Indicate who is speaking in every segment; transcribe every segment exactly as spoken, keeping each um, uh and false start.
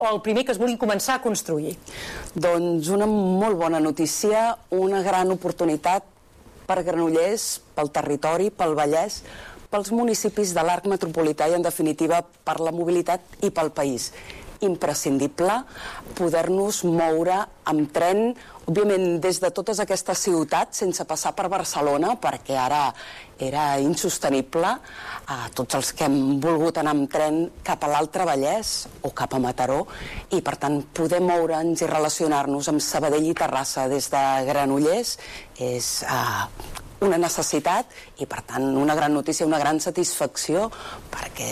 Speaker 1: o el primer que es vulgui començar a construir?
Speaker 2: Doncs una molt bona notícia, una gran oportunitat per Granollers, pel territori, pel Vallès, pels municipis de l'arc metropolità i, en definitiva, per la mobilitat i pel país. Imprescindible poder-nos moure amb tren, òbviament des de totes aquestes ciutats, sense passar per Barcelona, perquè ara era insostenible, a tots els que hem volgut anar amb tren cap a l'Altre Vallès o cap a Mataró, i per tant poder moure'ns i relacionar-nos amb Sabadell i Terrassa des de Granollers és uh, una necessitat i per tant una gran notícia, una gran satisfacció, perquè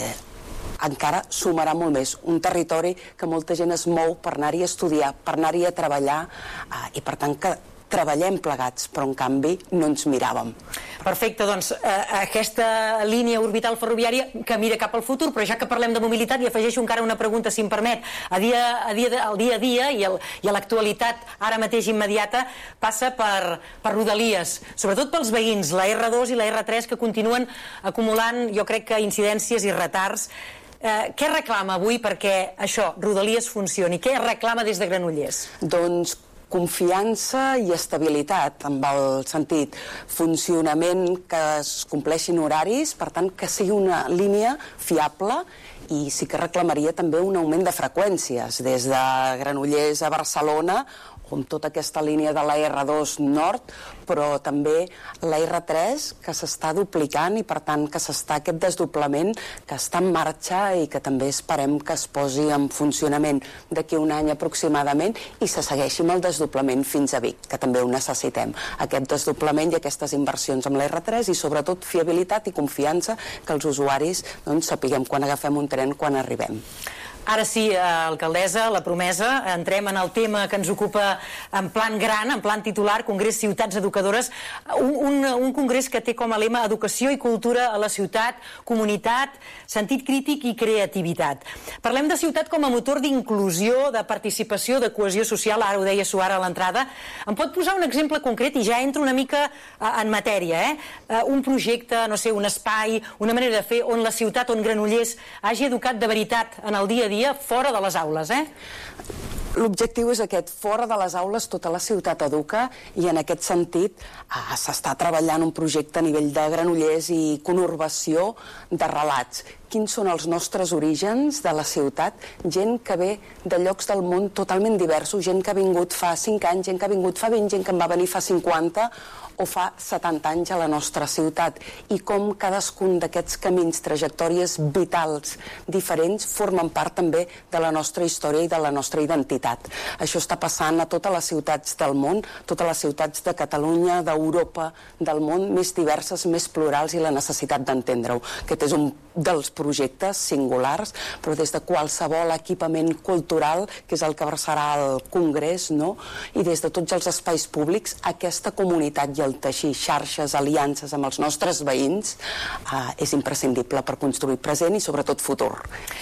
Speaker 2: encara sumarà molt més. Un territori que molta gent es mou per anar-hi a estudiar, per anar-hi a treballar, eh, i per tant que treballem plegats, però en canvi no ens miràvem.
Speaker 1: Perfecte, doncs eh, aquesta línia orbital ferroviària que mira cap al futur, però ja que parlem de mobilitat, hi afegeixo encara una pregunta, si em permet. A dia, a dia, al dia a dia i, el, i a l'actualitat ara mateix immediata passa per, per Rodalies, sobretot pels veïns, la erre dos i la erre tres, que continuen acumulant, jo crec que incidències i retards. Eh, què reclama avui perquè això, Rodalies, funcioni? Què reclama des de Granollers?
Speaker 2: Doncs confiança i estabilitat, amb el sentit funcionament, que es compleixin horaris, per tant que sigui una línia fiable, i sí que reclamaria també un augment de freqüències des de Granollers a Barcelona, com tota aquesta línia de la erre dos nord, però també la erre tres, que s'està duplicant i per tant que s'està aquest desdoblament que està en marxa i que també esperem que es posi en funcionament d'aquí un any aproximadament i se segueixi amb el desdoblament fins a Vic, que també ho necessitem. Aquest desdoblament i aquestes inversions amb la erre tres i sobretot fiabilitat i confiança que els usuaris doncs, sapiguem quan agafem un tren, quan arribem.
Speaker 1: Ara sí, alcaldessa, la promesa, entrem en el tema que ens ocupa en plan gran, en plan titular, Congrés Ciutats Educadores, un, un, un congrés que té com a lema educació i cultura a la ciutat, comunitat, sentit crític i creativitat. Parlem de ciutat com a motor d'inclusió, de participació, de cohesió social, ara ho deia Suara a l'entrada. Em pot posar un exemple concret i ja entro una mica en matèria, eh? Un projecte, no sé, un espai, una manera de fer on la ciutat, on Granollers hagi educat de veritat en el dia a dia, fora de les aules, eh?
Speaker 2: L'objectiu és aquest, fora de les aules tota la ciutat educa i en aquest sentit eh, s'està treballant un projecte a nivell de Granollers i conurbació de relats. Quins són els nostres orígens de la ciutat? Gent que ve de llocs del món totalment diversos, gent que ha vingut fa cinc anys, gent que ha vingut fa vint, gent que en va venir fa cinquanta o fa setanta anys a la nostra ciutat, i com cadascun d'aquests camins, trajectòries vitals diferents formen part també de la nostra història i de la nostra identitat. Això està passant a totes les ciutats del món, totes les ciutats de Catalunya, d'Europa, del món, més diverses, més plurals, i la necessitat d'entendre-ho. Aquest és un dels projectes singulars, però des de qualsevol equipament cultural, que és el que serà el Congrés, no? I des de tots els espais públics, aquesta comunitat i el teixir xarxes, aliances amb els nostres veïns eh, és imprescindible per construir present i sobretot futur.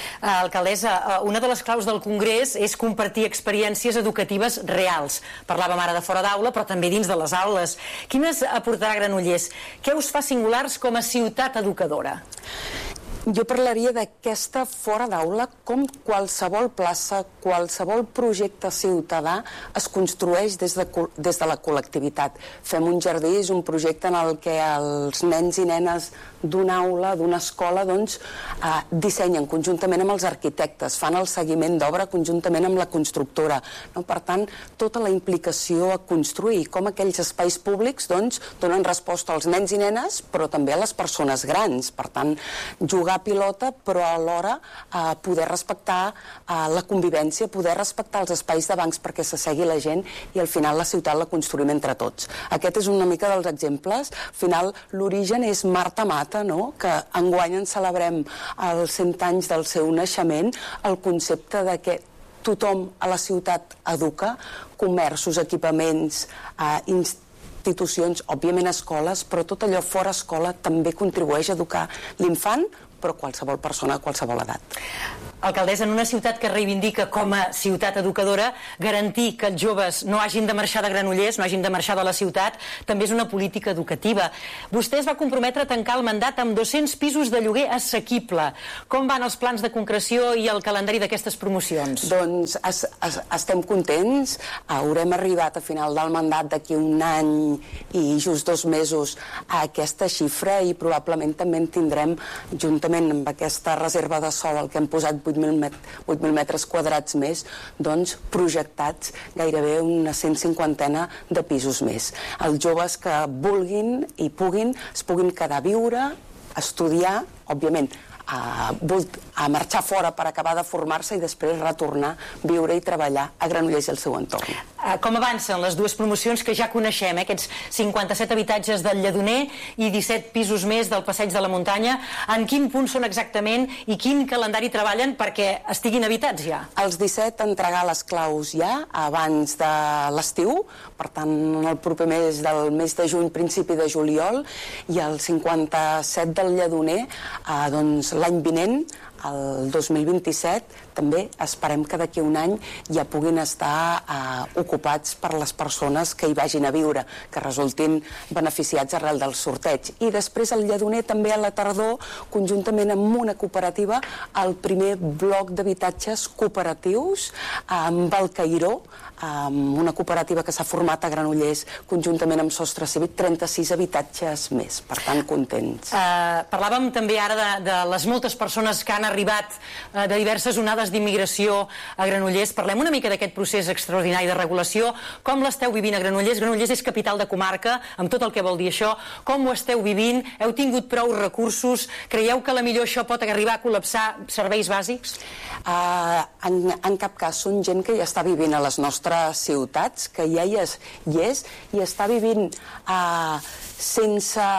Speaker 1: Alcaldessa, una de les claus del Congrés és compartir experiències educatives reals. Parlàvem ara de fora d'aula, però també dins de les aules. Quines aportarà Granollers? Què us fa singulars com a ciutat educadora?
Speaker 2: Jo parlaria d'aquesta fora d'aula com qualsevol plaça, qualsevol projecte ciutadà es construeix des de, des de la col·lectivitat. Fem un jardí, és un projecte en el que els nens i nenes d'una aula, d'una escola, doncs, eh, dissenyen conjuntament amb els arquitectes, fan el seguiment d'obra conjuntament amb la constructora. No? Per tant, tota la implicació a construir, com aquells espais públics doncs, donen resposta als nens i nenes, però també a les persones grans. Per tant, jugar a pilota, però alhora eh, poder respectar eh, la convivència, poder respectar els espais de bancs perquè s'assegui la gent i al final la ciutat la construïm entre tots. Aquest és una mica dels exemples. Al final, l'origen és Marta Mata, no? Que enguany en celebrem els cent anys del seu naixement, el concepte de que tothom a la ciutat educa, comerços, equipaments, eh, institucions, òbviament escoles, però tot allò fora escola també contribueix a educar l'infant, però qualsevol persona a qualsevol edat.
Speaker 1: Alcaldessa, en una ciutat que reivindica com a ciutat educadora, garantir que els joves no hagin de marxar de Granollers, no hagin de marxar de la ciutat, també és una política educativa. Vostè es va comprometre a tancar el mandat amb dos-cents pisos de lloguer assequible. Com van els plans de concreció i el calendari d'aquestes promocions?
Speaker 2: Doncs es, es, estem contents. Haurem arribat a final del mandat d'aquí un any i just dos mesos a aquesta xifra i probablement també en tindrem, juntament amb aquesta reserva de sòl, el que hem posat vuit mil metres quadrats més, doncs projectats gairebé una cent cinquantena de pisos més. Els joves que vulguin i puguin, es puguin quedar a viure, estudiar, òbviament, a, a marxar fora per acabar de formar-se i després retornar, viure i treballar a Granollers i el seu entorn.
Speaker 1: Com avancen les dues promocions que ja coneixem, eh? Aquests cinquanta-set habitatges del Lledoner i disset pisos més del Passeig de la Muntanya? En quin punt són exactament i quin calendari treballen perquè estiguin habitats ja?
Speaker 2: Els disset entregar les claus ja abans de l'estiu, per tant el proper mes del mes de juny, principi de juliol, i el cinquanta-set del Lledoner eh, doncs l'any vinent, el dos mil vint-i-set, també esperem que d'aquí un any ja puguin estar eh, ocupats per les persones que hi vagin a viure, que resultin beneficiats arrel del sorteig. I després el Lledoner també a la tardor, conjuntament amb una cooperativa, el primer bloc d'habitatges cooperatius amb el Cairó, amb una cooperativa que s'ha format a Granollers conjuntament amb Sostre Cívic, trenta-sis habitatges més, per tant contents.
Speaker 1: Uh, parlàvem també ara de, de les moltes persones que han arribat uh, de diverses onades d'immigració a Granollers. Parlem una mica d'aquest procés extraordinari de regulació. Com l'esteu vivint a Granollers? Granollers és capital de comarca, amb tot el que vol dir això. Com ho esteu vivint? Heu tingut prou recursos? Creieu que a la millor això pot arribar a col·lapsar serveis bàsics?
Speaker 2: Uh, en, en cap cas, són gent que ja està vivint a les nostres ciutats, que ja hi és, hi és i està vivint uh, sense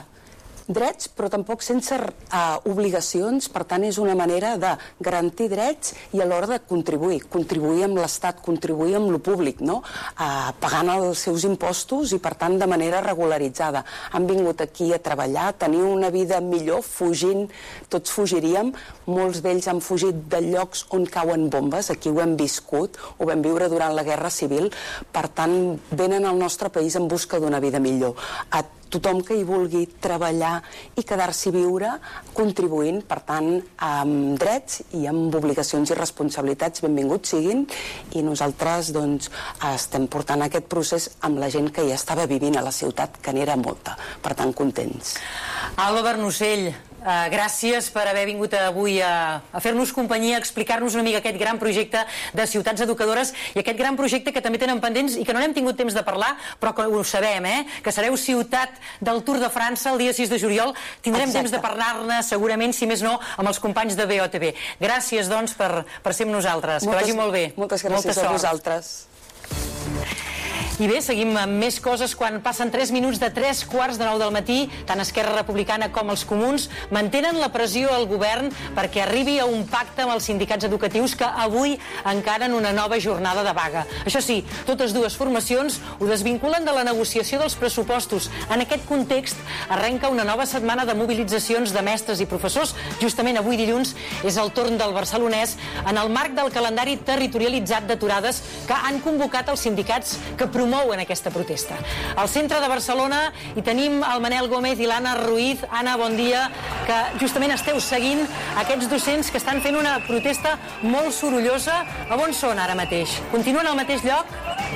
Speaker 2: drets, però tampoc sense uh, obligacions. Per tant, és una manera de garantir drets i alhora de contribuir, contribuir amb l'Estat, contribuir amb lo públic, no? Uh, pagant els seus impostos i, per tant, de manera regularitzada. Han vingut aquí a treballar, a tenir una vida millor, fugint, tots fugiríem, molts d'ells han fugit de llocs on cauen bombes, aquí ho hem viscut, ho vam viure durant la Guerra Civil, per tant, venen al nostre país en busca d'una vida millor. A tothom que hi vulgui treballar i quedar-s'hi viure, contribuint, per tant, amb drets i amb obligacions i responsabilitats, benvinguts siguin, i nosaltres doncs, estem portant aquest procés amb la gent que ja estava vivint a la ciutat, que n'era molta, per tant, contents.
Speaker 1: Alba Bernocell, Uh, gràcies per haver vingut avui a, a fer-nos companyia, a explicar-nos una mica aquest gran projecte de ciutats educadores i aquest gran projecte que també tenen pendents i que no n'hem tingut temps de parlar, però que ho sabem, eh? Que sereu ciutat del Tour de França el dia sis de juliol. Tindrem Exacte. temps de parlar-ne segurament, si més no, amb els companys de B O T V. Gràcies, doncs, per, per ser amb nosaltres. Moltes, que vagi molt bé.
Speaker 2: Moltes gràcies a vosaltres.
Speaker 1: I bé, seguim amb més coses quan passen tres minuts de tres quarts de nou del matí. Tant Esquerra Republicana com els comuns mantenen la pressió al govern perquè arribi a un pacte amb els sindicats educatius que avui encaren una nova jornada de vaga. Això sí, totes dues formacions ho desvinculen de la negociació dels pressupostos. En aquest context arrenca una nova setmana de mobilitzacions de mestres i professors. Justament avui dilluns és el torn del barcelonès en el marc del calendari territorialitzat d'aturades que han convocat els sindicats que promouen promouen aquesta protesta. Al centre de Barcelona hi tenim el Manel Gómez i l'Anna Ruiz. Anna, bon dia, que justament esteu seguint aquests docents que estan fent una protesta molt sorollosa. A on són ara mateix? Continuen al mateix lloc?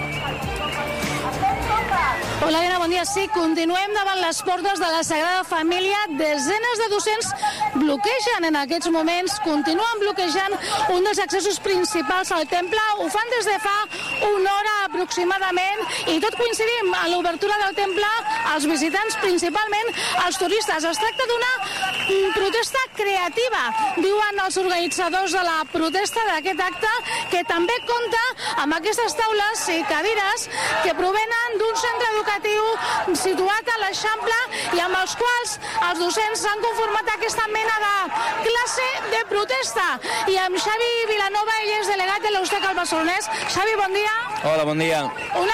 Speaker 3: Hola, Elena, bon dia. Sí, continuem davant les portes de la Sagrada Família. Desenes de docents bloquegen en aquests moments, continuen bloquejant un dels accessos principals al temple. Ho fan des de fa una hora aproximadament i tot coincidim a l'obertura del temple, els visitants, principalment els turistes. Es tracta d'una protesta creativa, diuen els organitzadors de la protesta d'aquest acte, que també compta amb aquestes taules i cadires que provenen d'un centre educatiu situat a l'Eixample i amb els quals els docents s'han conformat aquesta mena de classe de protesta. I amb Xavi Vilanova, ell és delegat de l'Eusteca al Barcelonès. Xavi, bon dia.
Speaker 4: Hola, bon dia.
Speaker 3: Un acte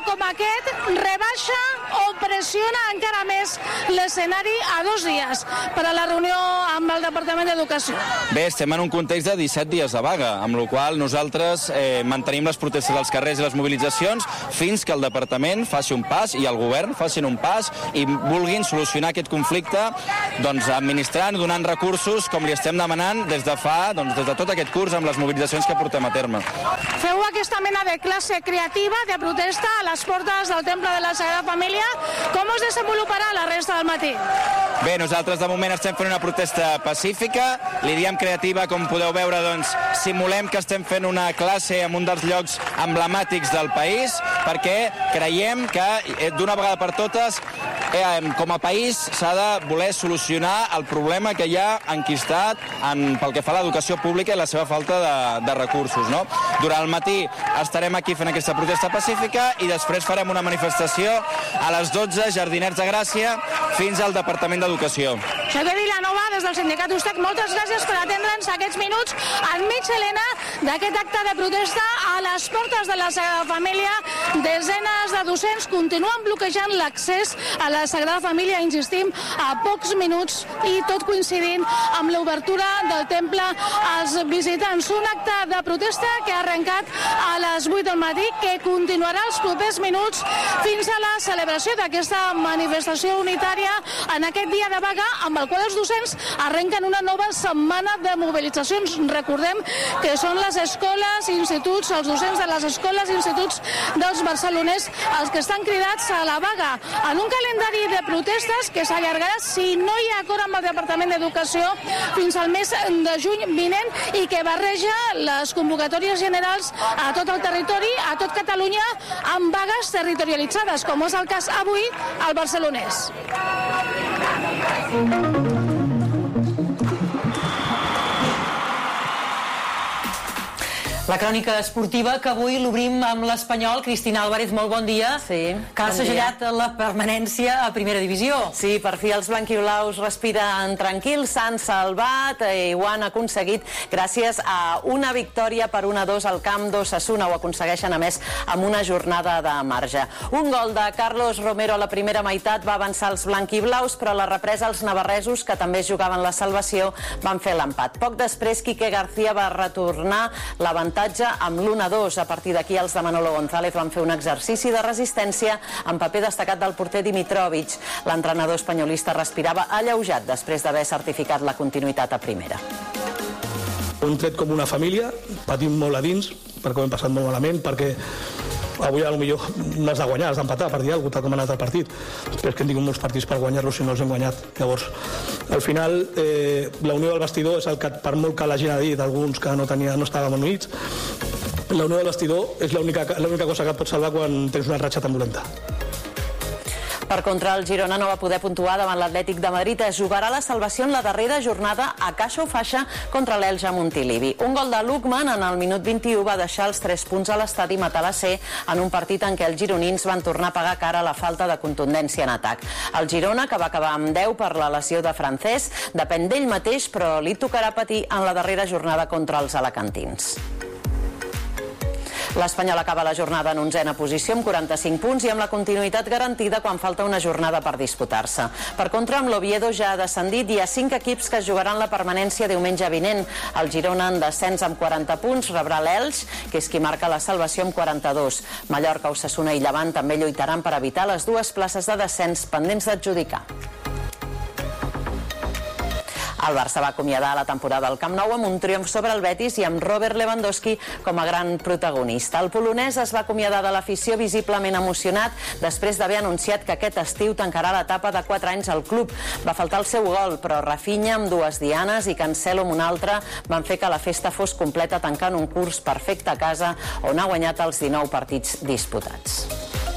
Speaker 3: com aquest rebaixa o pressiona encara més l'escenari a dos dies per a la reunió amb el Departament d'Educació?
Speaker 4: Bé, estem en un context de disset dies de vaga, amb la qual nosaltres eh, mantenim les protestes als carrers i les mobilitzacions fins que el Departament faci un pas i el govern facin un pas i vulguin solucionar aquest conflicte doncs, administrant, donant recursos, com li estem demanant des de fa, doncs, des de tot aquest curs amb les mobilitzacions que portem a terme.
Speaker 3: Feu aquesta mena de classe creativa de protesta a les portes del Temple de la Sagrada Família. Com es desenvoluparà la resta del matí?
Speaker 4: Bé, nosaltres de moment estem fent una protesta pacífica, li diem creativa, com podeu veure, doncs, simulem que estem fent una classe en un dels llocs emblemàtics del país, perquè creiem que d'una vegada per totes eh, com a país s'ha de voler solucionar el problema que hi ha enquistat en, pel que fa a l'educació pública i la seva falta de, de recursos. No? Durant el matí estarem aquí fent aquesta protesta pacífica i després farem una manifestació a les dotze, Jardinets de Gràcia, fins al Departament d'Educació.
Speaker 3: Xavier Vilanova, des del sindicat USTEC, moltes gràcies per atendre'ns aquests minuts enmig, Helena, d'aquest acte de protesta a les portes de la Sagrada Família. Desenes de docents continuen bloquejant l'accés a la Sagrada Família, insistim, a pocs minuts i tot coincidint amb l'obertura del temple als visitants. Un acte de protesta que ha arrencat a les vuit del matí, que continuarà els propers minuts fins a la celebració d'aquesta manifestació unitària en aquest dia de vaga, amb el qual els docents arrenquen una nova setmana de mobilitzacions. Recordem que són les escoles i instituts, els docents de les escoles i instituts dels barceloners els que estan cridats a la vaga en un calendari de protestes que s'allargarà, si no hi ha acord amb el Departament d'Educació, fins al mes de juny vinent i que barreja les convocatòries generals a tot el territori, a tot Catalunya, amb vagues territorialitzades, com és el cas avui al Barcelonès.
Speaker 1: La crònica esportiva, que avui l'obrim amb l'Espanyol. Cristina Álvarez, molt bon dia.
Speaker 5: Sí,
Speaker 1: que ha segellat la permanència a primera divisió.
Speaker 5: Sí, per fi els blanquiblaus respiren tranquils, s'han salvat i ho han aconseguit gràcies a una victòria per un a dos al camp d'Osasuna. Ho aconsegueixen, a més, amb una jornada de marge. Un gol de Carlos Romero a la primera meitat va avançar els blanquiblaus, però a la represa els navarresos, que també jugaven la salvació, van fer l'empat. Poc després, Quique García va retornar l'avantatge amb l'u a dos. A partir d'aquí, els de Manolo González van fer un exercici de resistència amb paper destacat del porter Dimitrovic. L'entrenador espanyolista respirava alleujat després d'haver certificat la continuïtat a primera.
Speaker 6: Un tret com una família, patim molt a dins, perquè ho hem passat molt malament, perquè avui potser no has de guanyar, has d'empatar per dir alguna cosa, tal com ha anat el partit. Però és que hem tingut molts partits per guanyar-los si no els hem guanyat. Llavors, al final, eh, la unió del vestidor és el que, per molt que la gent ha dit, alguns que no, tenia, no estàvem units, la unió del vestidor és l'única cosa que et pot salvar quan tens una ratxa tan dolenta.
Speaker 5: Per contra, el Girona no va poder puntuar davant l'Atlètic de Madrid. Es jugarà la salvació en la darrera jornada a caixa o faixa contra l'Elx a Montilivi. Un gol de Lukman en el minut vint-i-u va deixar els tres punts a l'estadi Matalassé en un partit en què els gironins van tornar a pagar cara a la falta de contundència en atac. El Girona, que va acabar amb deu per la lesió de Francés, depèn d'ell mateix, però li tocarà patir en la darrera jornada contra els alacantins. L'Espanyol acaba la jornada en onzena posició amb quaranta-cinc punts i amb la continuïtat garantida quan falta una jornada per disputar-se. Per contra, amb l'Oviedo ja ha descendit i hi ha cinc equips que jugaran la permanència diumenge vinent. El Girona en descens amb quaranta punts rebrà l'Elx, que és qui marca la salvació amb quaranta-dos. Mallorca, Osasuna i Llevant també lluitaran per evitar les dues places de descens pendents d'adjudicar. El Barça va acomiadar la temporada al Camp Nou amb un triomf sobre el Betis i amb Robert Lewandowski com a gran protagonista. El polonès es va acomiadar de l'afició visiblement emocionat després d'haver anunciat que aquest estiu tancarà l'etapa de quatre anys al club. Va faltar el seu gol, però Rafinha amb dues dianes i Cancelo amb una altra van fer que la festa fos completa, tancant un curs perfecte a casa on ha guanyat els dinou partits disputats.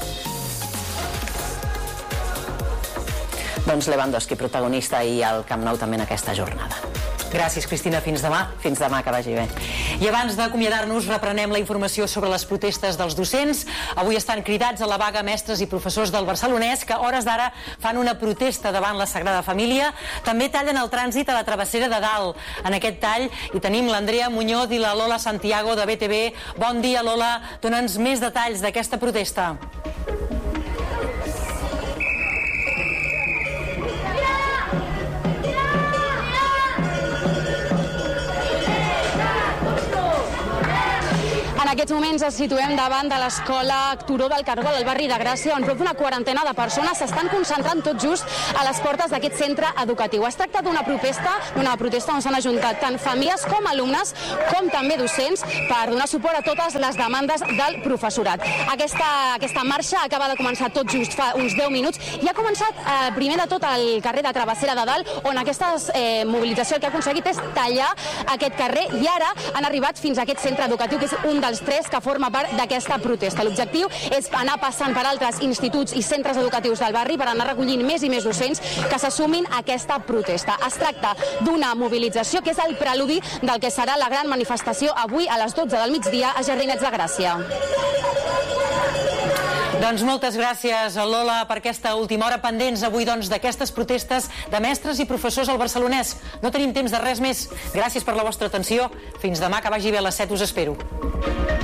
Speaker 5: Doncs Lewandowski, protagonista, i al Camp Nou també en aquesta jornada.
Speaker 1: Gràcies, Cristina. Fins demà.
Speaker 5: Fins demà, que vagi bé.
Speaker 1: I abans d'acomiadar-nos, reprenem la informació sobre les protestes dels docents. Avui estan cridats a la vaga mestres i professors del Barcelonès, que a hores d'ara fan una protesta davant la Sagrada Família. També tallen el trànsit a la travessera de Dalt. En aquest tall hi tenim l'Andrea Muñoz i la Lola Santiago de B T V. Bon dia, Lola. Dóna'ns més detalls d'aquesta protesta.
Speaker 7: En aquests moments ens situem davant de l'escola Turó del Cargol, al barri de Gràcia, on prop d'una quarantena de persones s'estan concentrant tot just a les portes d'aquest centre educatiu. Es tracta d'una protesta, d'una protesta on s'han ajuntat tant famílies com alumnes, com també docents, per donar suport a totes les demandes del professorat. Aquesta, aquesta marxa acaba de començar tot just fa uns deu minuts i ha començat eh, primer de tot al carrer de Travessera de Dalt, on aquesta eh, mobilització el que ha aconseguit és tallar aquest carrer i ara han arribat fins a aquest centre educatiu, que és un dels tres que forma part d'aquesta protesta. L'objectiu és anar passant per altres instituts i centres educatius del barri per anar recollint més i més docents que s'assumin a aquesta protesta. Es tracta d'una mobilització que és el preludi del que serà la gran manifestació avui a les dotze del migdia a Jardinets de Gràcia.
Speaker 1: Doncs moltes gràcies, Lola, per aquesta última hora. Pendents avui doncs d'aquestes protestes de mestres i professors al Barcelonès. No tenim temps de res més. Gràcies per la vostra atenció. Fins demà, que vagi bé a les set, us espero.